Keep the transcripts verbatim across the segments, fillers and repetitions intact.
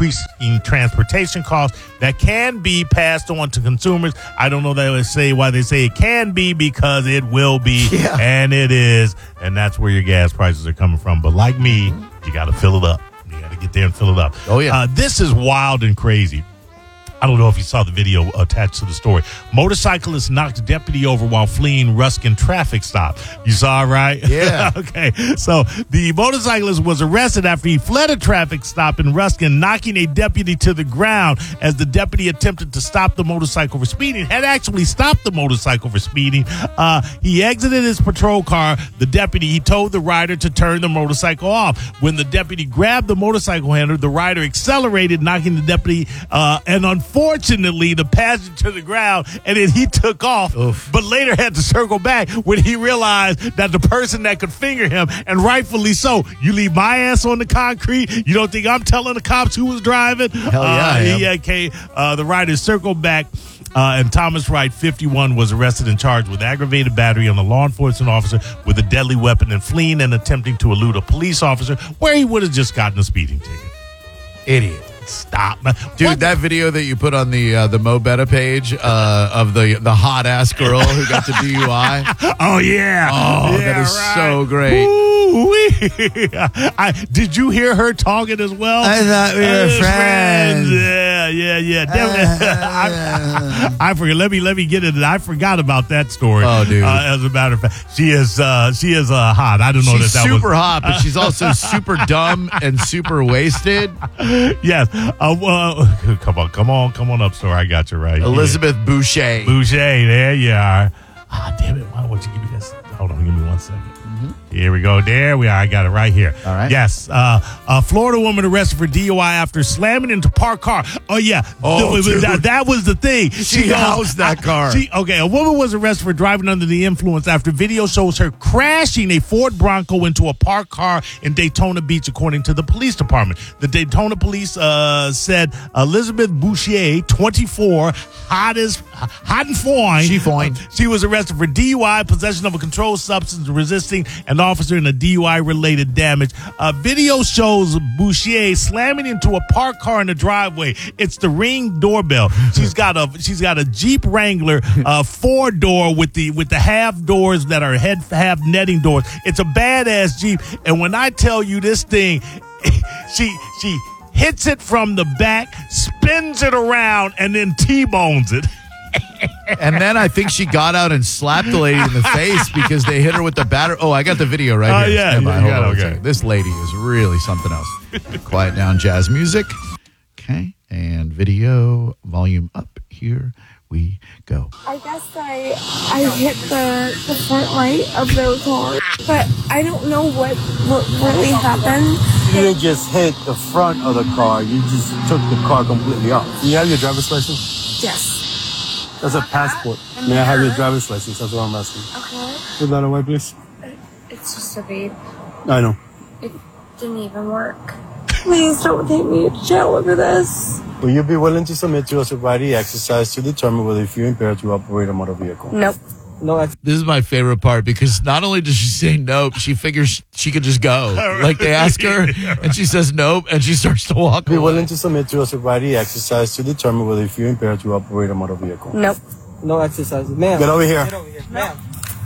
increasing transportation costs that can be passed on to consumers. I don't know that they say why they say it can be, because it will be, yeah. and it is, and that's where your gas prices are coming from. But like me, you got to fill it up. You got to get there and fill it up. Oh, yeah. Uh, this is wild and crazy. I don't know if you saw the video attached to the story. Motorcyclist knocked deputy over while fleeing Ruskin traffic stop. You saw it, right? Yeah. Okay. So the motorcyclist was arrested after he fled a traffic stop in Ruskin, knocking a deputy to the ground as the deputy attempted to stop the motorcycle for speeding. Had actually stopped the motorcycle for speeding. Uh, he exited his patrol car. The deputy, he told the rider to turn the motorcycle off. When the deputy grabbed the motorcycle handle, the rider accelerated, knocking the deputy, uh, and unfortunately, Fortunately, the passenger to the ground, and then he took off, Oof. but later had to circle back when he realized that the person that could finger him, and rightfully so, you leave my ass on the concrete, you don't think I'm telling the cops who was driving? Hell yeah, uh, I am. he, okay, uh, the rider circled back, uh, and Thomas Wright, fifty-one, was arrested and charged with aggravated battery on a law enforcement officer with a deadly weapon and fleeing and attempting to elude a police officer, where he would have just gotten a speeding ticket. Idiot. Stop. Dude, What? that video that you put on the uh, the Mo Betta page uh, of the the hot ass girl who got the D U I. Oh yeah. Oh, yeah, that is right. so great. Ooh-wee. I, did you hear her talking as well? I thought we were As friends. Yeah, yeah, yeah. Definitely. I, I forget. Let me let me get it. I forgot about that story. Oh, dude. Uh, as a matter of fact, she is uh, she is uh, hot. I don't know She's that that super was hot, but she's also super dumb and super wasted. yes. Uh, well, come on, come on, come on up, sir. I got you right. Elizabeth Boucher. Yeah. Boucher, there you are. Ah, damn it! Why don't you give me this? Hold on, give me one second. Here we go. There we are. I got it right here. All right. Yes. Uh, a Florida woman arrested for D U I after slamming into parked car. Oh, yeah. Oh, Th- dude. that, that was the thing. She housed that car. She, okay. A woman was arrested for driving under the influence after video shows her crashing a Ford Bronco into a parked car in Daytona Beach, according to the police department. The Daytona police uh, said Elizabeth Boucher, twenty-four, hot as hot and fine. She fine. She was arrested for D U I, possession of a controlled substance, resisting an officer, in a D U I-related damage. Uh, video shows Boucher slamming into a parked car in the driveway. It's the Ring doorbell. She's got a she's got a Jeep Wrangler, uh, four door with the with the half doors that are head half netting doors. It's a badass Jeep, and when I tell you this thing, she she hits it from the back, spins it around, and then T-bones it. And then I think she got out and slapped the lady in the face because they hit her with the batter. Oh, I got the video right Oh, here. yeah, Stand by. yeah, Hold yeah, on a okay. second. This lady is really something else. Quiet down, jazz music. Okay, and video volume up. Here we go. I guess I I hit the, the front right of their car, but I don't know what, what really happened. You didn't just hit the front of the car, you just took the car completely off. Do you have your driver's license? Yes. That's a passport. May I have your driver's license? That's what I'm asking. Okay. Put that away, please. It's just a vape. I know. It didn't even work. Please don't take me to jail over this. Will you be willing to submit to a sobriety exercise to determine whether you feel impaired to operate a motor vehicle? Nope. No ex- This is my favorite part because not only does she say nope, she figures she could just go. Like they ask her and she says nope and she starts to walk Be away. willing to submit to a sobriety exercise to determine whether you feel impaired to operate a motor vehicle. Nope. No exercises. Ma'am. Get over here. Get over here. Ma'am.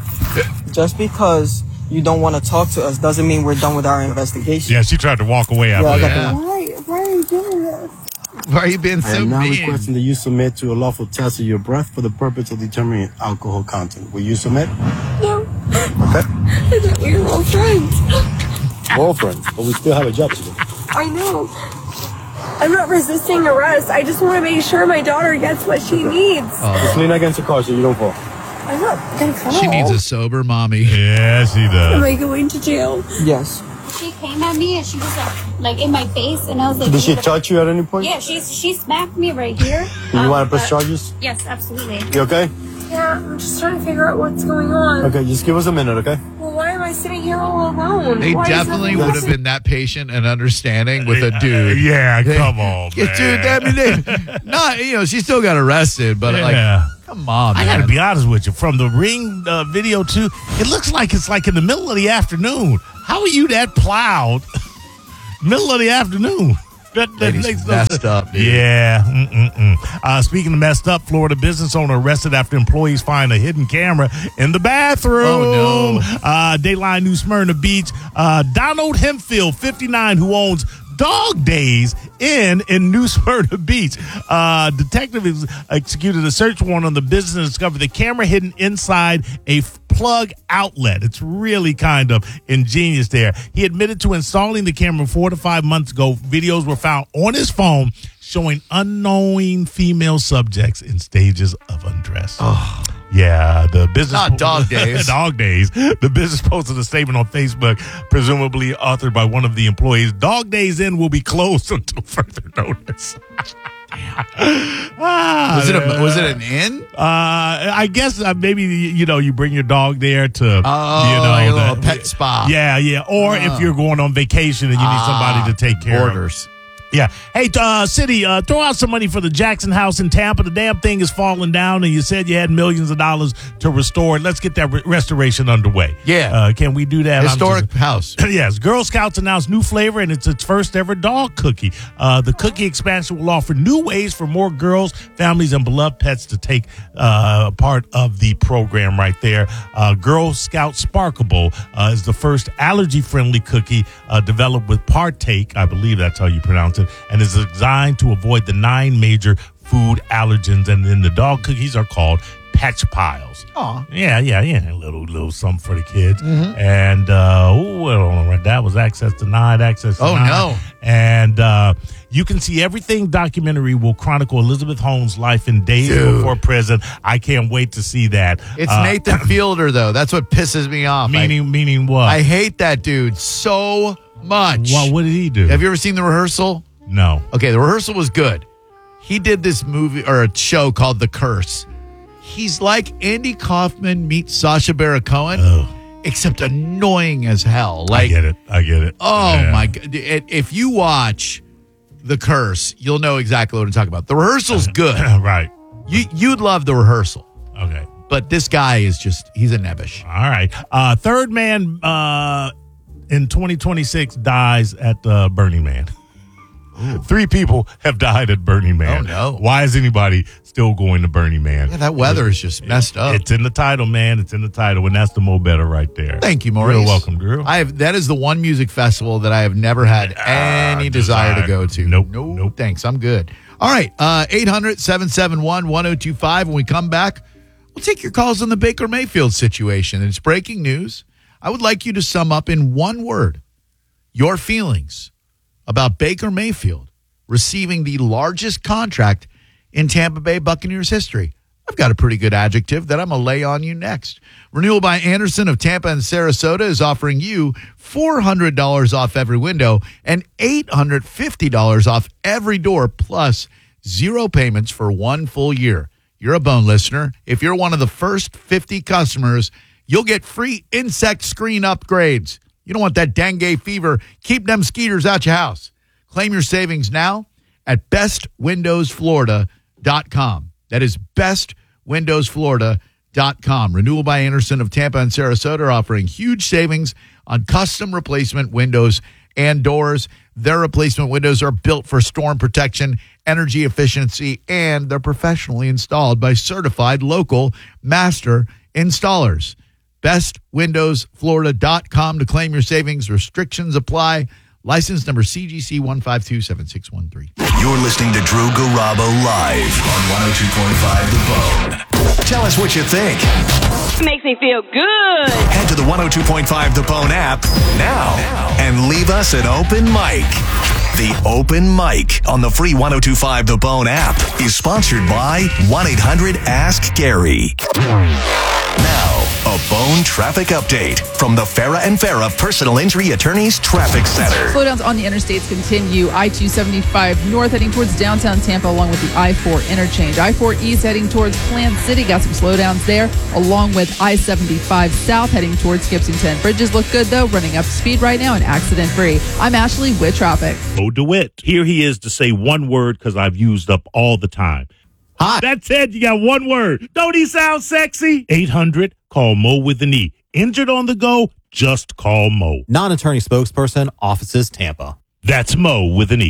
Just because you don't want to talk to us doesn't mean we're done with our investigation. Yeah, she tried to walk away after Yeah, I got that. the- Why, why are you doing this? Why are you being I so am now mean? requesting that you submit to a lawful test of your breath for the purpose of determining alcohol content. Will you submit? No. Okay. I thought we were all friends. All friends, but we still have a job to do. I know. I'm not resisting arrest. I just want to make sure my daughter gets what she needs. Just lean against the car so you don't fall. I'm not gonna fall. She needs a sober mommy. Yeah, she Am does. I going to jail? Yes. She came at me and she was like, like in my face, and I was like, Did she touch you at any point? Yeah, she she smacked me right here. Do you Um, want to press but- charges? Yes, absolutely. You okay? Yeah, I'm just trying to figure out what's going on. Okay, just give us a minute, okay? Well, why am I sitting here all alone? They Why is definitely nothing would have been that patient and understanding with a dude. Yeah, They- come on, Yeah, man. dude, I mean, they, not, you know, she still got arrested, but Yeah. like, come on, I man. gotta be honest with you. From the Ring uh, video too, it looks like it's like in the middle of the afternoon. How are you that plowed? Middle of the afternoon. That, that Ladies makes no messed sense. up, dude. Yeah. Mm-mm-mm. Uh, speaking of messed up, Florida business owner arrested after employees find a hidden camera in the bathroom. Oh, no. Uh, Dayline New Smyrna Beach. Uh, Donald Hempfield, fifty-nine, who owns Dog Days Inn in New Smyrna Beach. Uh, detectives executed a search warrant on the business and discovered the camera hidden inside a f- plug outlet. It's really kind of ingenious there. He admitted to installing the camera four to five months ago. Videos were found on his phone showing unknowing female subjects in stages of undress. Oh. Yeah, the business Not Dog Days. Dog Days. The business posted a statement on Facebook, presumably authored by one of the employees. Dog Days Inn will be closed until further notice. ah, Was it a, was it an inn? Uh, I guess uh, maybe you know you bring your dog there to Oh, you know like a the- little pet spa. Yeah, yeah. Or Oh. if you're going on vacation and you need somebody to take care of. Orders. Yeah. Hey, uh, City, uh, throw out some money for the Jackson House in Tampa. The damn thing is falling down, and you said you had millions of dollars to restore it. Let's get that re- restoration underway. Yeah. Uh, can we do that? I'm Historic just- house. Yes, Girl Scouts announced new flavor, and it's its first ever dog cookie. Uh, the cookie expansion will offer new ways for more girls, families, and beloved pets to take uh, part of the program right there. Uh, Girl Scout Sparkable uh, is the first allergy-friendly cookie uh, developed with Partake, I believe that's how you pronounce it, and is designed to avoid the nine major food allergens. And then the dog cookies are called Patch Piles. Aw. Yeah, yeah, yeah. A little, little something for the kids. Mm-hmm. And, uh, oh, well, that was access denied, access Oh, denied. no. And uh, you can see everything. Documentary will chronicle Elizabeth Holmes' life in days Dude. before prison. I can't wait to see that. It's Uh, Nathan Fielder, though. That's what pisses me off. Meaning, meaning what? I, I hate that dude so much. What, what did he do? Have you ever seen The Rehearsal? No. Okay, The Rehearsal was good. He did this movie or a show called The Curse. He's like Andy Kaufman meets Sacha Baron Cohen, Oh. except annoying as hell. I Like, get it. I get it. oh Yeah. my god! If you watch The Curse, you'll know exactly what I'm talking about. The Rehearsal's good. Right. You you'd love The Rehearsal, Okay. but this guy is just he's a nebbish. All right. Uh, third man uh, in twenty twenty-six dies at uh, Burning Man. Three people have died at Burning Man. Oh, no. Why is anybody still going to Burning Man? Yeah, that weather is just messed up. It's in the title, man. It's in the title, and that's the Mo Better right there. Thank you, Maurice. You're welcome, Drew. I have that is the one music festival that I have never had any Ah, desire to desire. go to. Nope, no, nope. thanks. I'm good. All right, uh, eight hundred, seven seven one, one oh two five. When we come back, we'll take your calls on the Baker Mayfield situation. It's breaking news. I would like you to sum up in one word your feelings about Baker Mayfield receiving the largest contract in Tampa Bay Buccaneers history. I've got a pretty good adjective that I'm going to lay on you next. Renewal by Anderson of Tampa and Sarasota is offering you four hundred dollars off every window and eight hundred fifty dollars off every door, plus zero payments for one full year. You're a Bone listener. If you're one of the first fifty customers, you'll get free insect screen upgrades. You don't want that dengue fever. Keep them skeeters out your house. Claim your savings now at best windows florida dot com. That is best windows florida dot com. Renewal by Anderson of Tampa and Sarasota are offering huge savings on custom replacement windows and doors. Their replacement windows are built for storm protection, energy efficiency, and they're professionally installed by certified local master installers. best windows florida dot com to claim your savings. Restrictions apply. License number C G C one five two seven six one three. You're listening to Drew Garabo live on one oh two point five The Bone. Tell us what you think. Makes me feel good. Head to the one oh two point five The Bone app now and leave us an open mic. The Open Mic on the free one oh two point five The Bone app is sponsored by one eight hundred ask Gary. Now, a Bone traffic update from the Farah and Farah Personal Injury Attorneys Traffic Center. Slowdowns on the interstates continue. I two seventy-five north heading towards downtown Tampa along with the I four interchange. I four east heading towards Plant City. Got some slowdowns there along with I seventy-five south heading towards Gibsonton. Bridges look good though, running up speed right now and accident free. I'm Ashley with traffic. Mo DeWitt. Here he is to say one word because I've used up all the time. Hot. That's it. You got one word. Don't he sound sexy? eight hundred, call Mo with an E. Injured on the go, just call Mo. Non-attorney spokesperson, Offices Tampa. That's Mo with an E.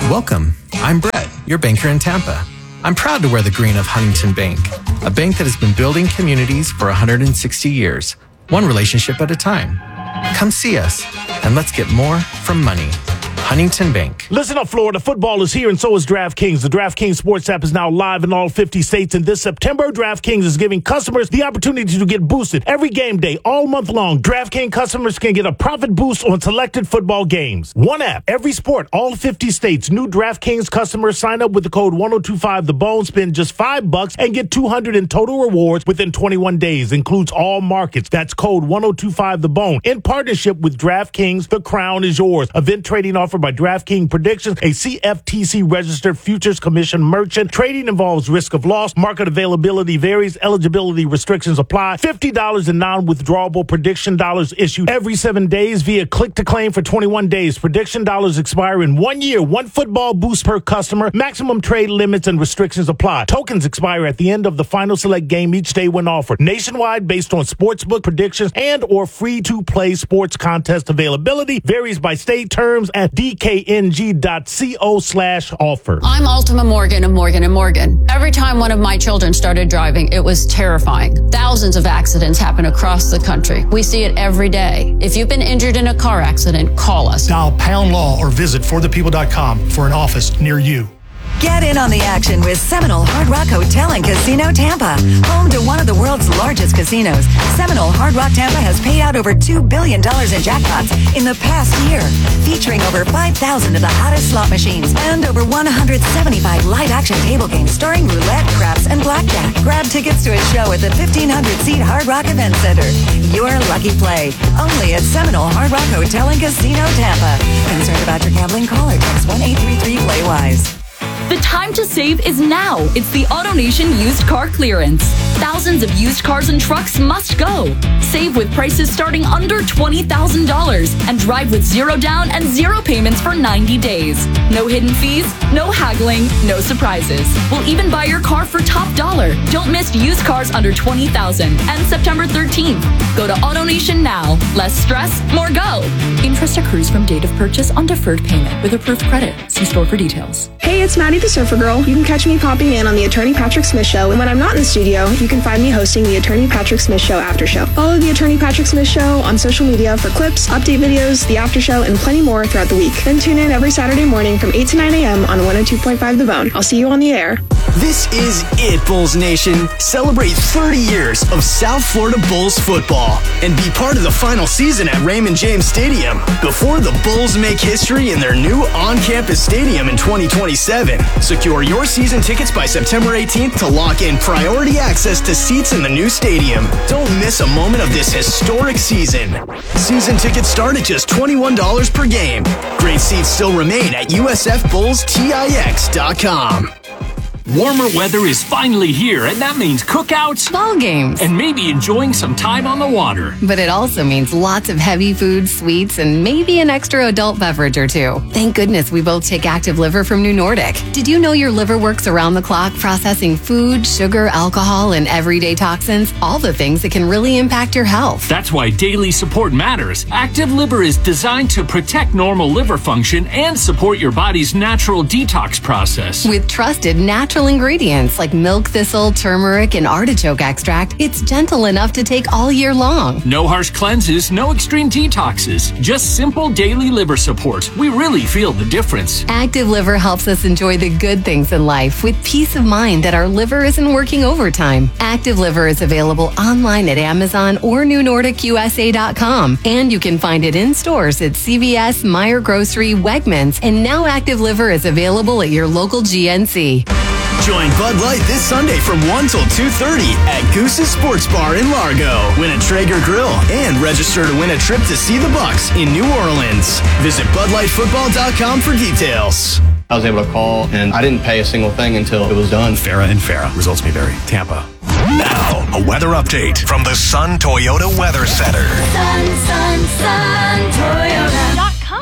Welcome. I'm Brett, your banker in Tampa. I'm proud to wear the green of Huntington Bank, a bank that has been building communities for one hundred sixty years, one relationship at a time. Come see us, and let's get more from money. Huntington Bank. Listen up, Florida. Football is here, and so is DraftKings. The DraftKings Sports app is now live in all fifty states, and this September, DraftKings is giving customers the opportunity to get boosted every game day, all month long. DraftKings customers can get a profit boost on selected football games. One app, every sport, all fifty states. New DraftKings customers sign up with the code one oh two five the bone, spend just five bucks, and get two hundred in total rewards within twenty-one days. Includes all markets. That's code one oh two five the bone. In partnership with DraftKings, the crown is yours. Event trading offered by DraftKings Predictions, a C F T C registered futures commission merchant. Trading involves risk of loss. Market availability varies. Eligibility restrictions apply. fifty dollars in non-withdrawable prediction dollars issued every seven days via click to claim for twenty-one days. Prediction dollars expire in one year. One football boost per customer. Maximum trade limits and restrictions apply. Tokens expire at the end of the final select game each day when offered. Nationwide based on sportsbook predictions and or free-to-play sports contest availability. Varies by state. Terms at D K N G dot co slash offer. I'm Ultima Morgan of Morgan and Morgan. Every time one of my children started driving, it was terrifying. Thousands of accidents happen across the country. We see it every day. If you've been injured in a car accident, call us. Dial pound law or visit for the people dot com for an office near you. Get in on the action with Seminole Hard Rock Hotel and Casino Tampa. Home to one of the world's largest casinos, Seminole Hard Rock Tampa has paid out over two billion dollars in jackpots in the past year, featuring over five thousand of the hottest slot machines and over one hundred seventy-five live-action table games starring roulette, craps, and blackjack. Grab tickets to a show at the fifteen hundred seat Hard Rock Event Center. Your lucky play, only at Seminole Hard Rock Hotel and Casino Tampa. Concerned about your gambling? Call or text one eight three three play wise. The time to save is now. It's the AutoNation used car clearance. Thousands of used cars and trucks must go. Save with prices starting under twenty thousand dollars and drive with zero down and zero payments for ninety days. No hidden fees, no haggling, no surprises. We'll even buy your car for top dollar. Don't miss used cars under twenty thousand dollars and September thirteenth. Go to AutoNation now. Less stress, more go. Interest accrues from date of purchase on deferred payment with approved credit. See store for details. Hey, it's Maddie the Surfer Girl. You can catch me popping in on the Attorney Patrick Smith Show, and when I'm not in the studio, you can find me hosting the Attorney Patrick Smith Show After Show. Follow the Attorney Patrick Smith Show on social media for clips, update videos, the After Show, and plenty more throughout the week. Then tune in every Saturday morning from eight to nine a.m. on one oh two point five The Bone. I'll see you on the air. This is it, Bulls Nation. Celebrate thirty years of South Florida Bulls football and be part of the final season at Raymond James Stadium before the Bulls make history in their new on-campus stadium in twenty twenty-seven. Secure your season tickets by September eighteenth to lock in priority access to seats in the new stadium. Don't miss a moment of this historic season. Season tickets start at just twenty-one dollars per game. Great seats still remain at U S F Bulls Tix dot com. Warmer weather is finally here, and that means cookouts, ball games, and maybe enjoying some time on the water. But it also means lots of heavy foods, sweets, and maybe an extra adult beverage or two. Thank goodness we both take Active Liver from New Nordic. Did you know your liver works around the clock processing food, sugar, alcohol, and everyday toxins? All the things that can really impact your health. That's why daily support matters. Active Liver is designed to protect normal liver function and support your body's natural detox process. With trusted natural ingredients like milk thistle, turmeric, and artichoke extract, it's gentle enough to take all year long. No harsh cleanses, no extreme detoxes, just simple daily liver support. We really feel the difference. Active Liver helps us enjoy the good things in life with peace of mind that our liver isn't working overtime. Active Liver is available online at Amazon or New Nordic U S A dot com, and you can find it in stores at C V S, Meijer Grocery, Wegmans, and now Active Liver is available at your local G N C. Join Bud Light this Sunday from one till two thirty at Goose's Sports Bar in Largo. Win a Traeger grill and register to win a trip to see the Bucks in New Orleans. Visit Bud Light Football dot com for details. I was able to call, and I didn't pay a single thing until it was done. Farah and Farah. Results may vary. Tampa. Now, a weather update from the Sun Toyota Weather Center. Sun, sun, sun, Toyota dot com.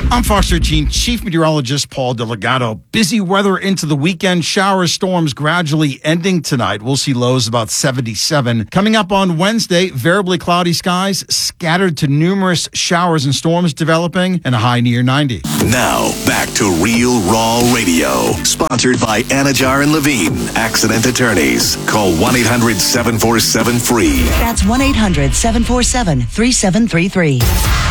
I'm Fox thirteen Chief Meteorologist Paul Delgado. Busy weather into the weekend. Showers, storms gradually ending tonight. We'll see lows about seventy-seven. Coming up on Wednesday, variably cloudy skies, scattered to numerous showers and storms developing, and a high near ninety. Now, back to Real Raw Radio. Sponsored by Anajar and Levine, accident attorneys. Call one eight hundred seven four seven free. That's one eight hundred seven four seven three seven three three.